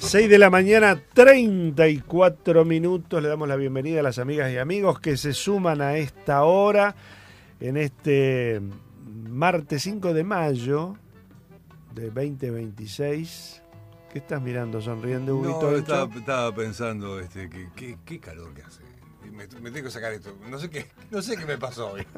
6 de la mañana, 34 minutos. Le damos la bienvenida a las amigas y amigos que se suman a esta hora en este martes 5 de mayo de 2026. ¿Qué estás mirando, sonriendo, Huguito? No, estaba pensando qué calor que hace. Me tengo que sacar esto. No sé qué me pasó hoy.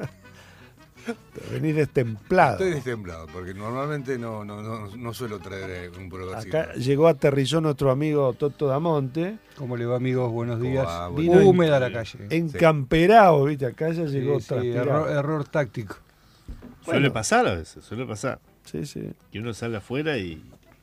Venís destemplado. Estoy destemplado, porque normalmente no suelo traer un programa así. Acá aterrizó nuestro amigo Toto Damonte. ¿Cómo le va, amigos? Buenos días. Vino húmeda la calle. Encamperado, ¿viste? Acá ya llegó error táctico. Suele pasar a veces, suele pasar. Sí, sí. Que uno sale afuera y...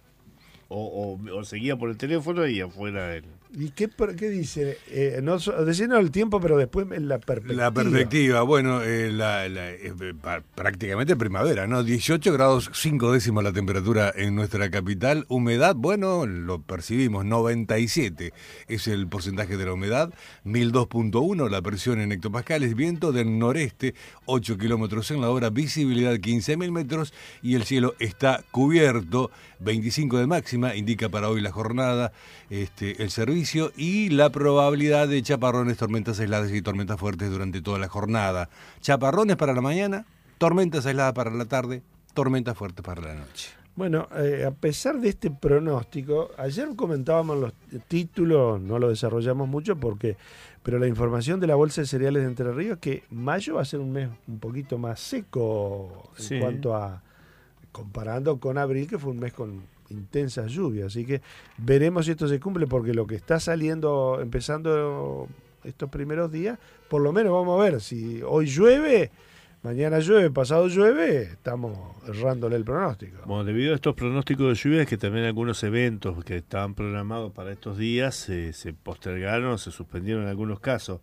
O seguía por el teléfono y afuera él. ¿Y qué dice? Decirnos el tiempo, pero después la perspectiva. La perspectiva, bueno, prácticamente primavera, ¿no? 18 grados 5 décimos la temperatura en nuestra capital. Humedad, bueno, lo percibimos, 97 es el porcentaje de la humedad, 1002.1 la presión en hectopascales, viento del noreste, 8 kilómetros en la hora, visibilidad 15.000 metros y el cielo está cubierto, 25 de máxima, indica para hoy la jornada, el servicio y la probabilidad de chaparrones, tormentas aisladas y tormentas fuertes durante toda la jornada. Chaparrones para la mañana, tormentas aisladas para la tarde, tormentas fuertes para la noche. Bueno, a pesar de este pronóstico, ayer comentábamos los títulos, no lo desarrollamos mucho pero la información de la Bolsa de Cereales de Entre Ríos es que mayo va a ser un mes un poquito más seco en cuanto a, comparando con abril, que fue un mes con intensas lluvias, así que veremos si esto se cumple, porque lo que está saliendo, empezando estos primeros días, por lo menos vamos a ver si hoy llueve, mañana llueve, pasado llueve, estamos errándole el pronóstico. Bueno, debido a estos pronósticos de lluvias, que también algunos eventos que estaban programados para estos días se postergaron, se suspendieron en algunos casos,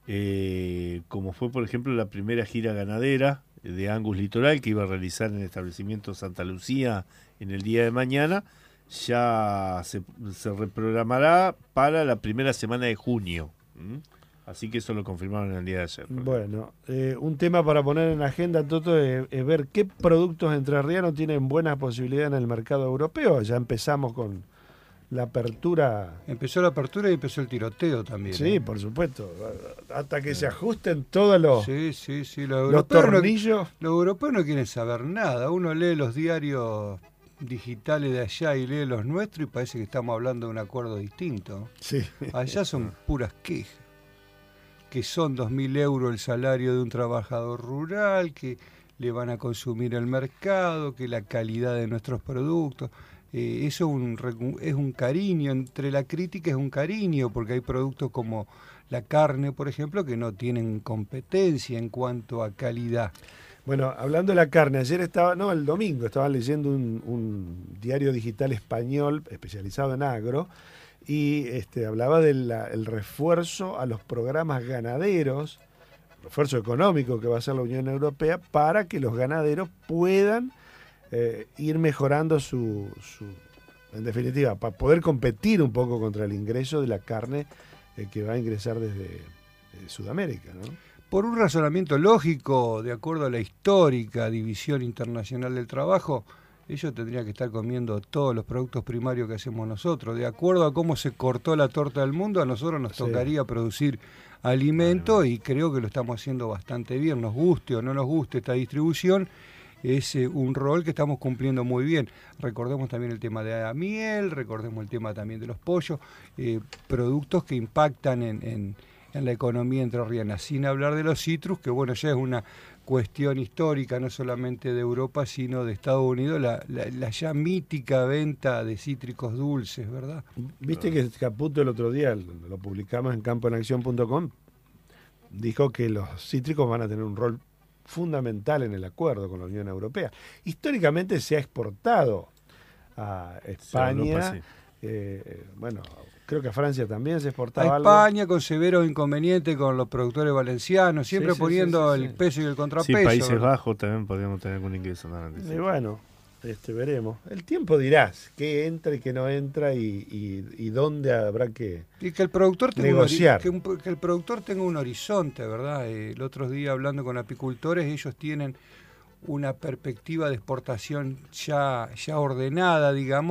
como fue por ejemplo la primera gira ganadera de Angus Litoral que iba a realizar en el establecimiento Santa Lucía en el día de mañana, ya se reprogramará para la primera semana de junio. Así que eso lo confirmaron el día de ayer. Bueno, un tema para poner en agenda, Toto, es ver qué productos entrerrianos tienen buenas posibilidades en el mercado europeo. Ya empezamos con la apertura. Empezó la apertura y empezó el tiroteo también. Sí, por supuesto. Hasta que se ajusten todos los, los tornillos. Los europeos no quieren saber nada. Uno lee los diarios digitales de allá y lee los nuestros y parece que estamos hablando de un acuerdo distinto. Sí. Allá son puras quejas. Que son 2.000 euros el salario de un trabajador rural, que le van a consumir el mercado, que la calidad de nuestros productos. Eso es un cariño, entre la crítica es un cariño, porque hay productos como la carne, por ejemplo, que no tienen competencia en cuanto a calidad. Bueno, hablando de la carne, el domingo estaba leyendo un diario digital español especializado en agro y hablaba del refuerzo a los programas ganaderos, refuerzo económico que va a hacer la Unión Europea para que los ganaderos puedan ir mejorando en definitiva, para poder competir un poco contra el ingreso de la carne que va a ingresar desde Sudamérica, ¿no? Por un razonamiento lógico, de acuerdo a la histórica División Internacional del Trabajo, ellos tendrían que estar comiendo todos los productos primarios que hacemos nosotros. De acuerdo a cómo se cortó la torta del mundo, a nosotros nos tocaría producir alimento y creo que lo estamos haciendo bastante bien. Nos guste o no nos guste esta distribución, es un rol que estamos cumpliendo muy bien. Recordemos también el tema de la miel, recordemos el tema también de los pollos, productos que impactan en la economía entrerriana, sin hablar de los citrus, que bueno, ya es una cuestión histórica, no solamente de Europa, sino de Estados Unidos, la ya mítica venta de cítricos dulces, ¿verdad? Viste que Caputo el otro día, lo publicamos en campoenacción.com, dijo que los cítricos van a tener un rol fundamental en el acuerdo con la Unión Europea. Históricamente se ha exportado a España, creo que a Francia también se exportaba a España algo. Con severo inconveniente con los productores valencianos, siempre poniendo el peso y el contrapeso. Sí, Países Bajos también podríamos tener algún ingreso. Y bueno, veremos. El tiempo dirás qué entra y qué no entra y dónde habrá que el productor negociar. Que el productor tenga un horizonte, ¿verdad? El otro día hablando con apicultores, ellos tienen una perspectiva de exportación ya ordenada, digamos,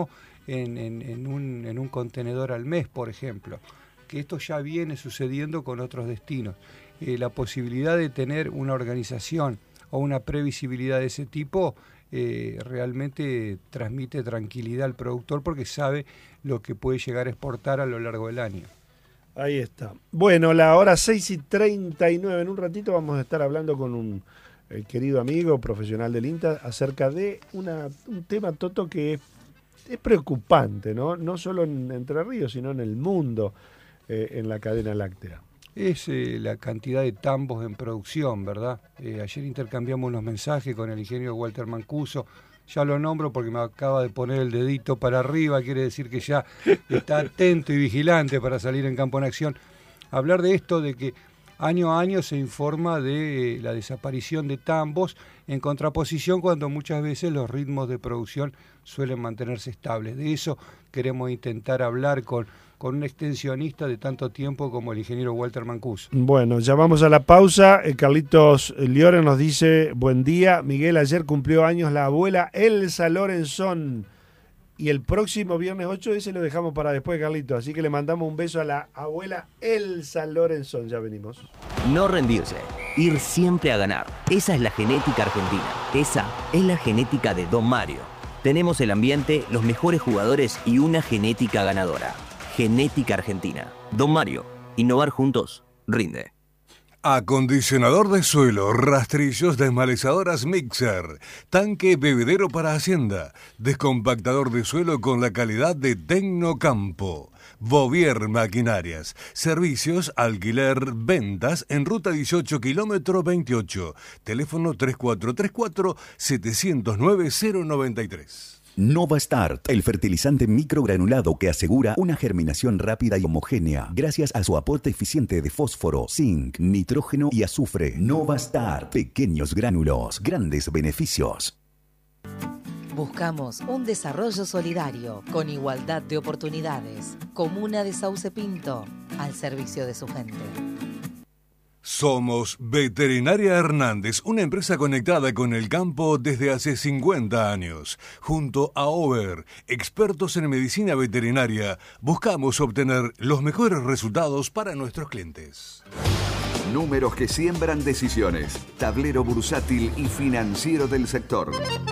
en un contenedor al mes, por ejemplo, que esto ya viene sucediendo con otros destinos. La posibilidad de tener una organización o una previsibilidad de ese tipo realmente transmite tranquilidad al productor porque sabe lo que puede llegar a exportar a lo largo del año. Ahí está. Bueno, la hora 6:39. En un ratito vamos a estar hablando con un querido amigo profesional del INTA acerca de un tema, Toto, que es preocupante, ¿no? No solo en Entre Ríos, sino en el mundo, en la cadena láctea. Es la cantidad de tambos en producción, ¿verdad? Ayer intercambiamos unos mensajes con el ingeniero Walter Mancuso. Ya lo nombro porque me acaba de poner el dedito para arriba, quiere decir que ya está atento y vigilante para salir en campo en acción. Hablar de esto, de que año a año se informa de la desaparición de tambos, en contraposición cuando muchas veces los ritmos de producción suelen mantenerse estables. De eso queremos intentar hablar con un extensionista de tanto tiempo como el ingeniero Walter Mancuso. Bueno, ya vamos a la pausa. Carlitos Liore nos dice, buen día, Miguel, ayer cumplió años la abuela Elsa Lorenzón. Y el próximo viernes 8 ese lo dejamos para después, Carlitos. Así que le mandamos un beso a la abuela Elsa Lorenzón. Ya venimos. No rendirse, ir siempre a ganar. Esa es la genética argentina. Esa es la genética de Don Mario. Tenemos el ambiente, los mejores jugadores y una genética ganadora. Genética Argentina. Don Mario. Innovar juntos. Rinde. Acondicionador de suelo, rastrillos, desmalezadoras Mixer, tanque bebedero para hacienda, descompactador de suelo con la calidad de Tecnocampo, Bovier Maquinarias, servicios, alquiler, ventas en ruta 18 kilómetro 28, teléfono 3434-709-093. NovaStart, el fertilizante microgranulado que asegura una germinación rápida y homogénea gracias a su aporte eficiente de fósforo, zinc, nitrógeno y azufre. NovaStart, pequeños gránulos, grandes beneficios. Buscamos un desarrollo solidario con igualdad de oportunidades. Comuna de Sauce Pinto, al servicio de su gente. Somos Veterinaria Hernández, una empresa conectada con el campo desde hace 50 años. Junto a Over, expertos en medicina veterinaria, buscamos obtener los mejores resultados para nuestros clientes. Números que siembran decisiones. Tablero bursátil y financiero del sector.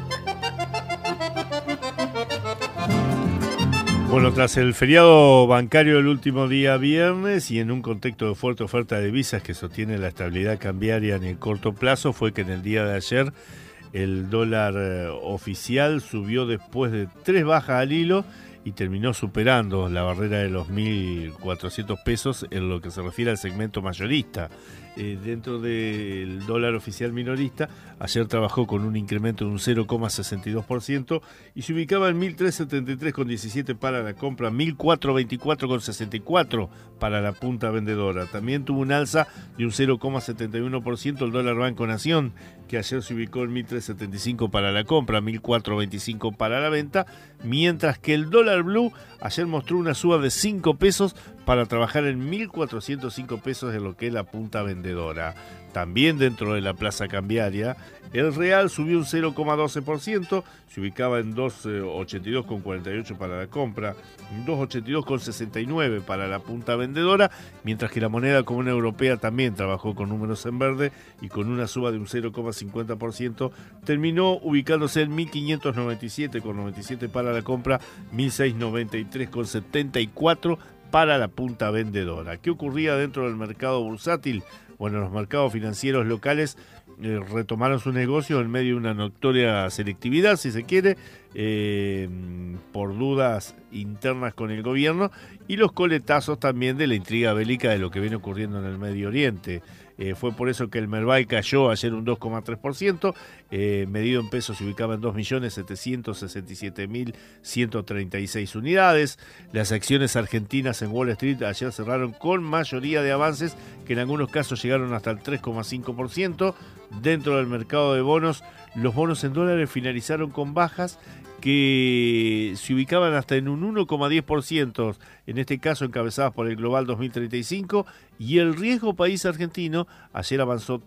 Bueno, tras el feriado bancario el último día viernes y en un contexto de fuerte oferta de divisas que sostiene la estabilidad cambiaria en el corto plazo, fue que en el día de ayer el dólar oficial subió después de 3 bajas al hilo y terminó superando la barrera de los 1.400 pesos en lo que se refiere al segmento mayorista. Dentro del dólar oficial minorista, ayer trabajó con un incremento de un 0,62% y se ubicaba en 1.373,17 para la compra, 1.424,64 para la punta vendedora. También tuvo un alza de un 0,71% el dólar Banco Nación, que ayer se ubicó en 1.375 para la compra, 1.425 para la venta, mientras que el dólar blue ayer mostró una suba de 5 pesos para trabajar en 1.405 pesos en lo que es la punta vendedora. También dentro de la plaza cambiaria, el real subió un 0,12%, se ubicaba en 2.82,48 para la compra, 2.82,69 para la punta vendedora, mientras que la moneda común europea también trabajó con números en verde y con una suba de un 0,50%, terminó ubicándose en 1.597,97 para la compra, 1.693,74 para la punta vendedora. ¿Qué ocurría dentro del mercado bursátil? Bueno, los mercados financieros locales retomaron su negocio en medio de una notoria selectividad, si se quiere, por dudas internas con el gobierno y los coletazos también de la intriga bélica de lo que viene ocurriendo en el Medio Oriente. Fue por eso que el Merval cayó ayer un 2,3%, medido en pesos se ubicaba en 2.767.136 unidades. Las acciones argentinas en Wall Street ayer cerraron con mayoría de avances que en algunos casos llegaron hasta el 3,5%. Dentro del mercado de bonos, los bonos en dólares finalizaron con bajas que se ubicaban hasta en un 1,10%, en este caso encabezadas por el Global 2035, y el riesgo país argentino ayer avanzó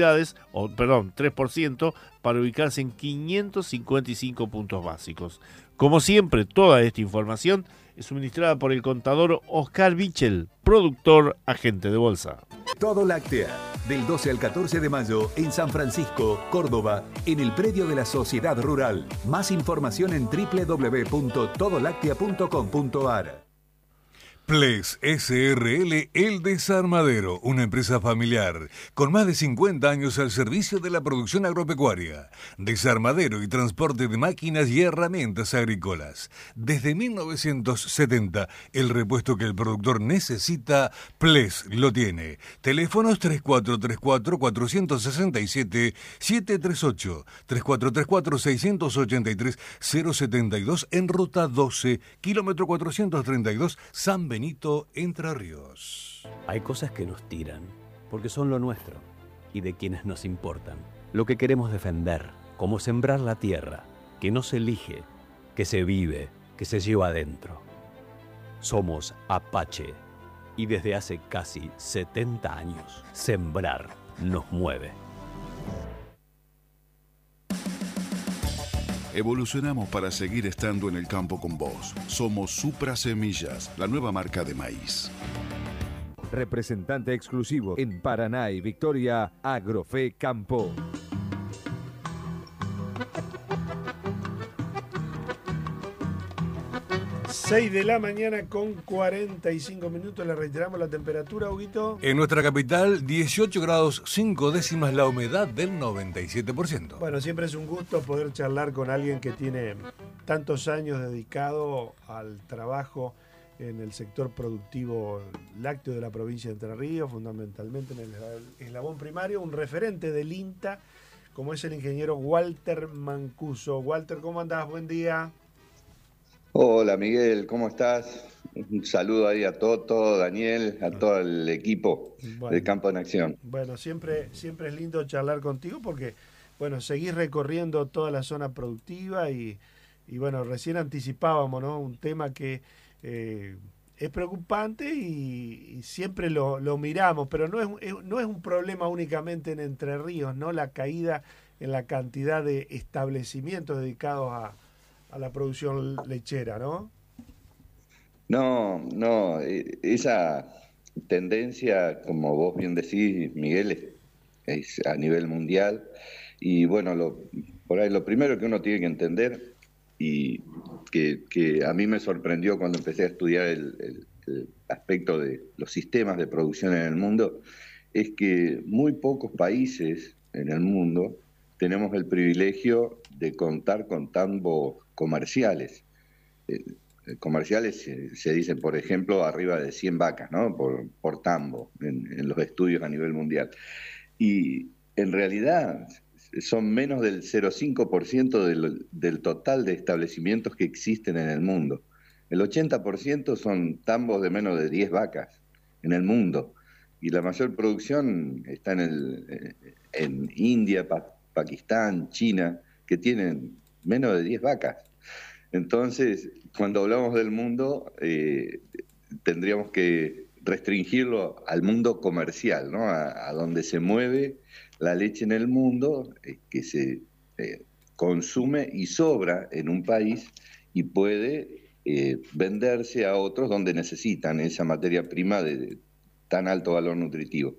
3% para ubicarse en 555 puntos básicos. Como siempre, toda esta información es suministrada por el contador Oscar Bichel, productor agente de bolsa. Todo Láctea, del 12 al 14 de mayo en San Francisco, Córdoba, en el predio de la Sociedad Rural. Más información en www.todolactea.com.ar. Ples SRL El Desarmadero, una empresa familiar con más de 50 años al servicio de la producción agropecuaria, desarmadero y transporte de máquinas y herramientas agrícolas. Desde 1970, el repuesto que el productor necesita, Ples lo tiene. Teléfonos 3434-467-738, 3434-683-072 en ruta 12, kilómetro 432, San Benito, Entre Ríos. Hay cosas que nos tiran, porque son lo nuestro y de quienes nos importan. Lo que queremos defender, como sembrar la tierra, que no se elige, que se vive, que se lleva adentro. Somos Apache y desde hace casi 70 años, sembrar nos mueve. Evolucionamos para seguir estando en el campo con vos. Somos Supra Semillas, la nueva marca de maíz. Representante exclusivo en Paraná y Victoria, Agrofe Campo. Seis de la mañana con 45 minutos. Le reiteramos la temperatura, Huguito. En nuestra capital, 18 grados 5 décimas, la humedad del 97%. Bueno, siempre es un gusto poder charlar con alguien que tiene tantos años dedicado al trabajo en el sector productivo lácteo de la provincia de Entre Ríos, fundamentalmente en el eslabón primario, un referente del INTA, como es el ingeniero Walter Mancuso. Walter, ¿cómo andás? Buen día. Hola Miguel, ¿cómo estás? Un saludo ahí a Toto, Daniel, a todo el equipo del Campo en Acción. Bueno, siempre es lindo charlar contigo porque, bueno, seguís recorriendo toda la zona productiva y bueno, recién anticipábamos, ¿no? Un tema que es preocupante y siempre lo miramos, pero no es un problema únicamente en Entre Ríos, ¿no? La caída en la cantidad de establecimientos dedicados a la producción lechera, ¿no? No, esa tendencia, como vos bien decís, Miguel, es a nivel mundial. Y bueno, por ahí lo primero que uno tiene que entender, y que a mí me sorprendió cuando empecé a estudiar el aspecto de los sistemas de producción en el mundo, es que muy pocos países en el mundo tenemos el privilegio de contar con tambos comerciales. Comerciales se dicen, por ejemplo, arriba de 100 vacas, ¿no? por tambo en los estudios a nivel mundial. Y en realidad son menos del 0,5% del total de establecimientos que existen en el mundo. El 80% son tambos de menos de 10 vacas en el mundo. Y la mayor producción está en India, Pakistán, China, que tienen menos de 10 vacas. Entonces, cuando hablamos del mundo, tendríamos que restringirlo al mundo comercial, ¿no? A donde se mueve la leche en el mundo, que se consume y sobra en un país y puede venderse a otros donde necesitan esa materia prima de tan alto valor nutritivo.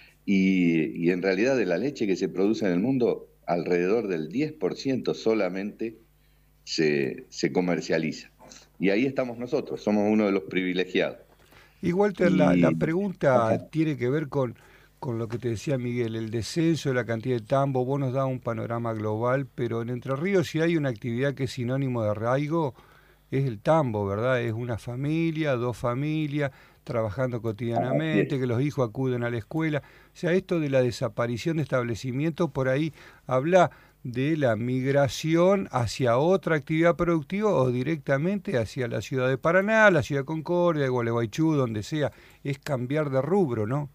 Y en realidad de la leche que se produce en el mundo, alrededor del 10% solamente se comercializa. Y ahí estamos nosotros, somos uno de los privilegiados. Y Walter, la pregunta tiene que ver con lo que te decía Miguel, el descenso de la cantidad de tambo. Vos nos das un panorama global, pero en Entre Ríos si hay una actividad que es sinónimo de arraigo, es el tambo, ¿verdad? Es una familia, dos familias, trabajando cotidianamente, que los hijos acuden a la escuela. O sea, esto de la desaparición de establecimientos, por ahí habla de la migración hacia otra actividad productiva o directamente hacia la ciudad de Paraná, la ciudad de Concordia, de Gualeguaychú, donde sea. Es cambiar de rubro, ¿no?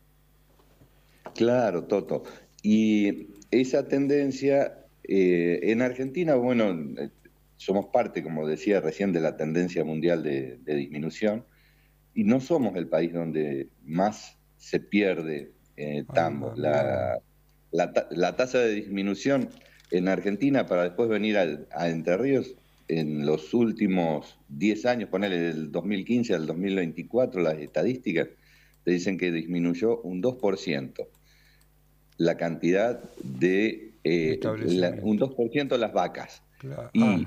Claro, Toto. Y esa tendencia, en Argentina, bueno, somos parte, como decía recién, de la tendencia mundial de disminución, y no somos el país donde más se pierde tambo. La tasa de disminución en Argentina, para después venir a Entre Ríos, en los últimos 10 años, ponele del 2015 al 2024, las estadísticas te dicen que disminuyó un 2% la cantidad de, un 2% las vacas. Claro. Y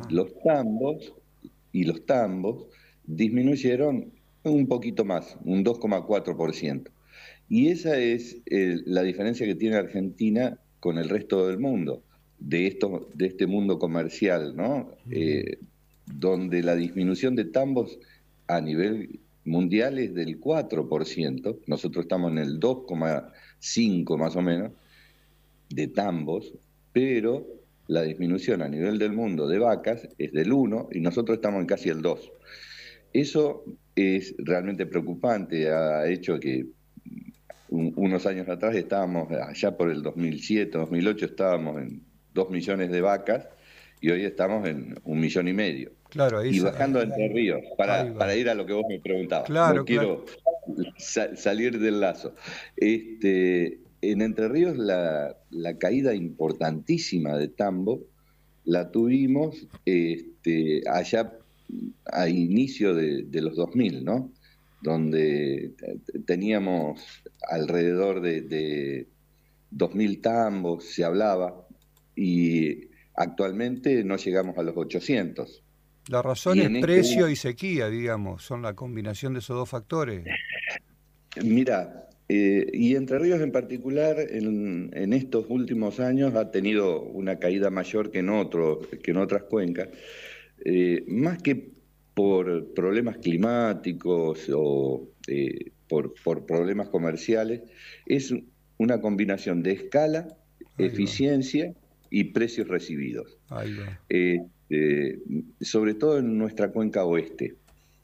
los tambos disminuyeron un poquito más, un 2,4%. Y esa es la diferencia que tiene Argentina con el resto del mundo, de este mundo comercial, ¿no? Donde la disminución de tambos a nivel mundial es del 4%, nosotros estamos en el 2,5% más o menos de tambos, pero la disminución a nivel del mundo de vacas es del 1% y nosotros estamos en casi el 2%. Eso es realmente preocupante, ha hecho que unos años atrás estábamos, allá por el 2007, 2008, estábamos en 2 millones de vacas y hoy estamos en 1,5 millones. Claro, ahí y bajando a Entre Ríos, para ir a lo que vos me preguntabas. Claro, no quiero salir del lazo. En Entre Ríos la caída importantísima de tambo la tuvimos allá a inicio de los 2000, ¿no? Donde teníamos alrededor de 2.000 tambos, se hablaba, y actualmente no llegamos a los 800. La razón es precio y sequía, digamos, son la combinación de esos dos factores. Mira, y Entre Ríos en particular en estos últimos años ha tenido una caída mayor que en otras cuencas, más que por problemas climáticos o por problemas comerciales, es una combinación de escala, eficiencia y precios recibidos. Ahí va. Sobre todo en nuestra cuenca oeste.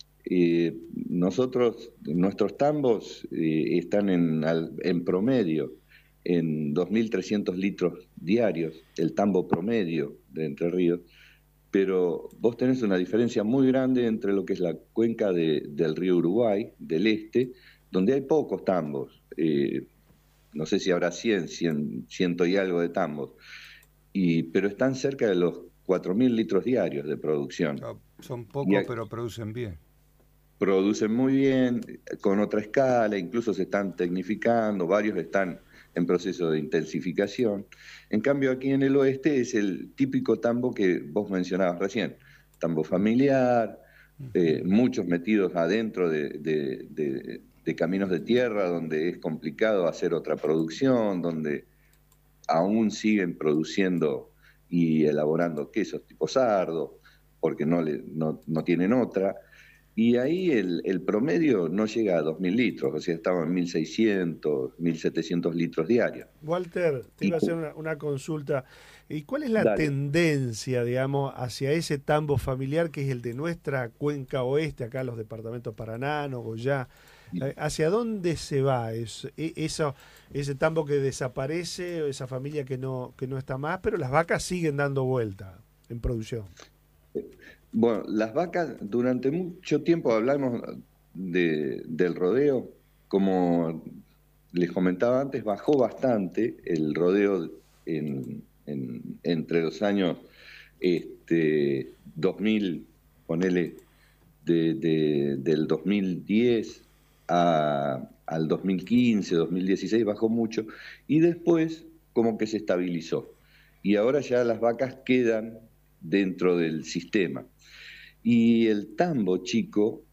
Nuestros tambos están en promedio en 2.300 litros diarios, el tambo promedio de Entre Ríos, pero vos tenés una diferencia muy grande entre lo que es la cuenca del río Uruguay, del este, donde hay pocos tambos, no sé si habrá 100 y algo de tambos, pero están cerca de los 4.000 litros diarios de producción. Son pocos, pero producen bien. Producen muy bien, con otra escala, incluso se están tecnificando, varios están en proceso de intensificación. En cambio, aquí en el oeste es el típico tambo que vos mencionabas recién, tambo familiar, muchos metidos adentro de caminos de tierra, donde es complicado hacer otra producción, donde aún siguen produciendo y elaborando quesos tipo sardo, porque no tienen otra. Y ahí el promedio no llega a 2.000 litros, o sea, estaba en 1.600, 1.700 litros diarios. Walter, te iba a hacer una consulta. ¿Y cuál es la tendencia, digamos, hacia ese tambo familiar que es el de nuestra cuenca oeste, acá los departamentos Paraná, Nogoyá? ¿Hacia dónde se va ese tambo que desaparece, esa familia que no está más, pero las vacas siguen dando vuelta en producción? Bueno, las vacas, durante mucho tiempo hablamos del rodeo, como les comentaba antes, bajó bastante el rodeo entre los años 2000, ponele, del 2010 al 2015, 2016, bajó mucho, y después como que se estabilizó. Y ahora ya las vacas quedan dentro del sistema. Y el tambo chico,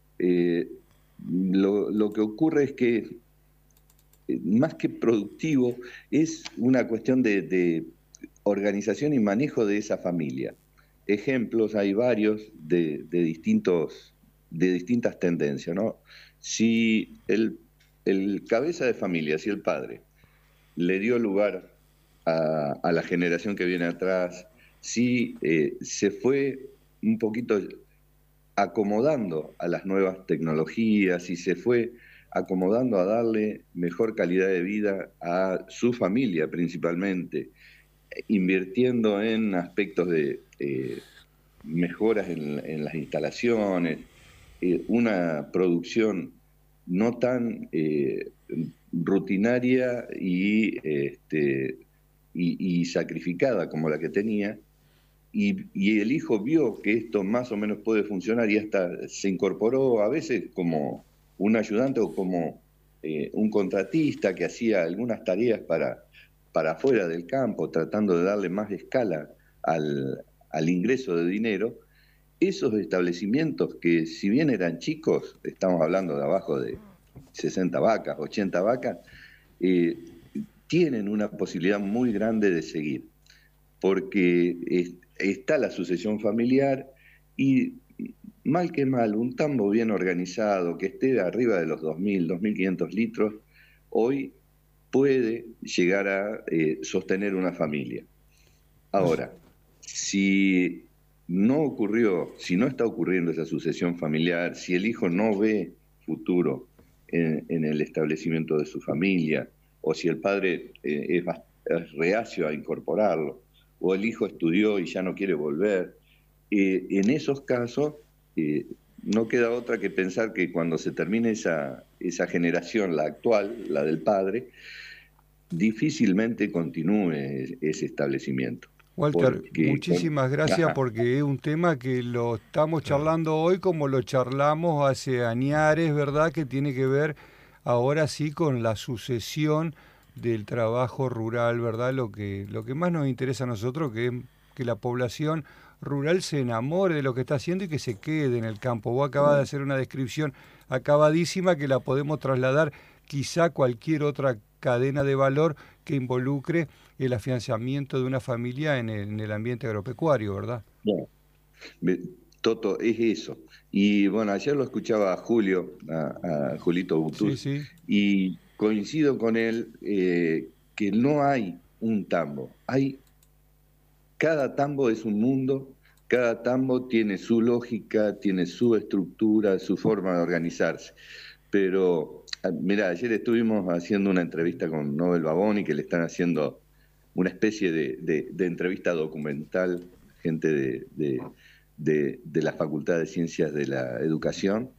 lo que ocurre es que más que productivo es una cuestión de organización y manejo de esa familia. Ejemplos hay varios de distintas tendencias, ¿no? Si el cabeza de familia, si el padre le dio lugar a la generación que viene atrás, si se fue un poquito acomodando a las nuevas tecnologías y se fue acomodando a darle mejor calidad de vida a su familia principalmente, invirtiendo en aspectos de mejoras en las instalaciones, una producción no tan rutinaria y sacrificada como la que tenía, y el hijo vio que esto más o menos puede funcionar y hasta se incorporó a veces como un ayudante o como un contratista que hacía algunas tareas para afuera del campo, tratando de darle más escala al ingreso de dinero. Esos establecimientos que, si bien eran chicos, estamos hablando de abajo de 60 vacas, 80 vacas, tienen una posibilidad muy grande de seguir, porque está la sucesión familiar y, mal que mal, un tambo bien organizado, que esté arriba de los 2.000, 2.500 litros, hoy puede llegar a sostener una familia. Ahora, si no está ocurriendo esa sucesión familiar, si el hijo no ve futuro en el establecimiento de su familia, o si el padre es reacio a incorporarlo, o el hijo estudió y ya no quiere volver, en esos casos no queda otra que pensar que cuando se termine esa generación, la actual, la del padre, difícilmente continúe ese establecimiento. Walter, muchísimas gracias, porque es un tema que lo estamos charlando hoy como lo charlamos hace añares, ¿verdad? Que tiene que ver ahora sí con la sucesión del trabajo rural, ¿verdad? Lo que más nos interesa a nosotros, que es que la población rural se enamore de lo que está haciendo y que se quede en el campo. Vos acabas de hacer una descripción acabadísima que la podemos trasladar quizá a cualquier otra cadena de valor que involucre el afianzamiento de una familia en el ambiente agropecuario, ¿verdad? Bueno, Toto, es eso. Y bueno, ayer lo escuchaba a Julio, a Julito Butús, sí. Y coincido con él que no hay un tambo. Cada tambo es un mundo, cada tambo tiene su lógica, tiene su estructura, su forma de organizarse. Pero, mira, ayer estuvimos haciendo una entrevista con Nobel Baboni, que le están haciendo una especie de entrevista documental, gente de la Facultad de Ciencias de la Educación,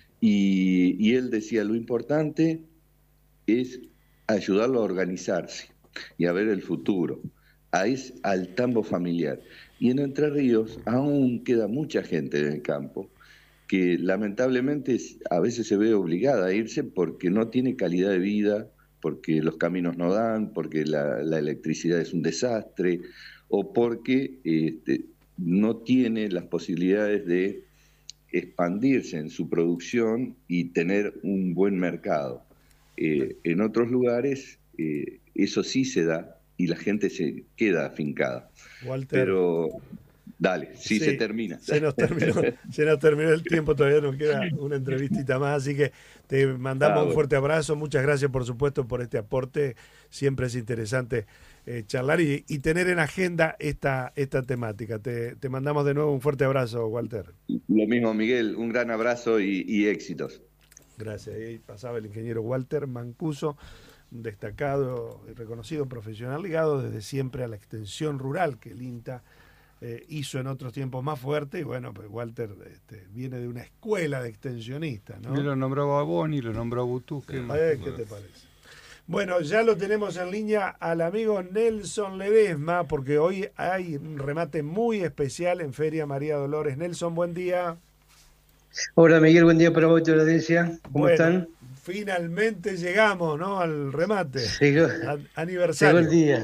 y él decía, lo importante es ayudarlo a organizarse y a ver el futuro, al tambo familiar. Y en Entre Ríos aún queda mucha gente en el campo que lamentablemente a veces se ve obligada a irse porque no tiene calidad de vida, porque los caminos no dan, porque la electricidad es un desastre, o porque no tiene las posibilidades de expandirse en su producción y tener un buen mercado. En otros lugares eso sí se da y la gente se queda afincada. Walter. Pero dale, sí, se termina. Se nos terminó el tiempo, todavía nos queda una entrevistita más, así que te mandamos un fuerte abrazo. Muchas gracias, por supuesto, por este aporte. Siempre es interesante charlar y tener en agenda esta temática. Te mandamos de nuevo un fuerte abrazo, Walter. Lo mismo, Miguel, un gran abrazo y éxitos. Gracias. Ahí pasaba el ingeniero Walter Mancuso, un destacado y reconocido profesional ligado desde siempre a la extensión rural que el INTA hizo en otros tiempos más fuerte. Y bueno, pues Walter viene de una escuela de extensionistas, ¿no? Y lo nombró Baboni, lo nombró Butús. ¿Qué te parece? Bueno, ya lo tenemos en línea al amigo Nelson Ledesma, porque hoy hay un remate muy especial en Feria María Dolores. Nelson, buen día. Hola Miguel, buen día para vos y toda la audiencia. ¿Cómo están? Finalmente llegamos, ¿no? Al remate. Aniversario.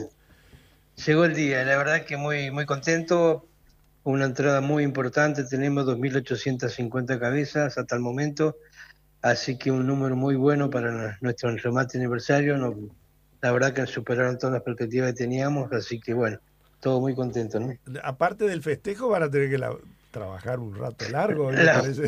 Llegó el día, la verdad que muy, muy contento. Una entrada muy importante, tenemos 2.850 cabezas hasta el momento, así que un número muy bueno para nuestro remate aniversario. La verdad que superaron todas las expectativas que teníamos, así que bueno, todo muy contento, ¿no? Aparte del festejo, van a tener que trabajar un rato largo, ¿me parece?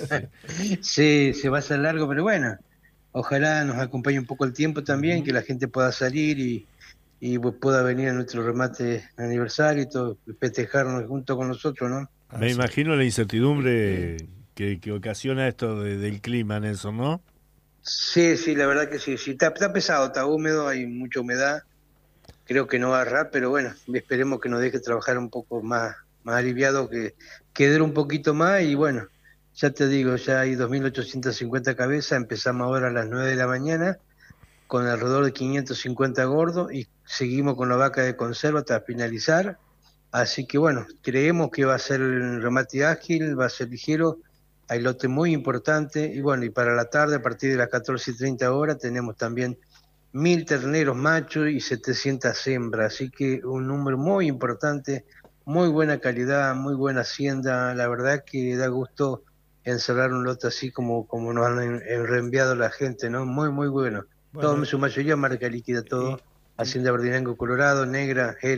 Sí, se va a hacer largo, pero bueno, ojalá nos acompañe un poco el tiempo también, que la gente pueda salir y pueda venir a nuestro remate aniversario y todo, festejarnos junto con nosotros, ¿no? Me imagino la incertidumbre que ocasiona esto del clima, Nelson, ¿no? Sí, la verdad que sí, está pesado, está húmedo, hay mucha humedad, creo que no va a agarrar, pero bueno, esperemos que nos deje trabajar un poco más aliviado, que dure un poquito más. Y bueno, ya te digo, ya hay 2.850 cabezas, empezamos ahora a las 9 de la mañana con alrededor de 550 gordos y seguimos con la vaca de conserva hasta finalizar, Así que bueno, creemos que va a ser el remate ágil, va a ser ligero, hay lote muy importante, y bueno, y para la tarde, a partir de las 14:30 horas, tenemos también 1000 terneros machos y 700 hembras, así que un número muy importante, muy buena calidad, muy buena hacienda, la verdad que da gusto encerrar un lote así como nos han reenviado la gente, ¿no? Muy, muy bueno. Todo en su mayoría marca líquida, todo. Hacienda Bardinango Colorado, negra,